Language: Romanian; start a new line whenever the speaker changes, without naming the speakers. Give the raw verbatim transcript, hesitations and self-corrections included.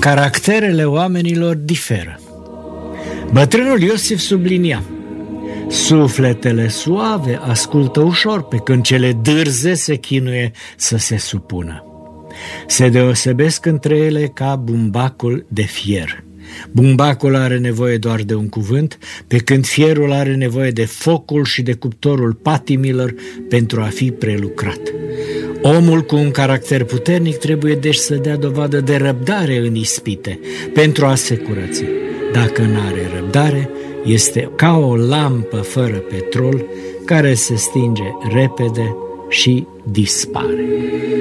Caracterele oamenilor diferă. Bătrânul Iosif sublinia: sufletele suave ascultă ușor, pe când cele dârze se chinuie să se supună. Se deosebesc între ele ca bumbacul de fier. Bumbacul are nevoie doar de un cuvânt, pe când fierul are nevoie de focul și de cuptorul patimilor pentru a fi prelucrat. Omul cu un caracter puternic trebuie deci să dea dovadă de răbdare în ispite pentru a se curăți. Dacă n-are răbdare, este ca o lampă fără petrol care se stinge repede și dispare.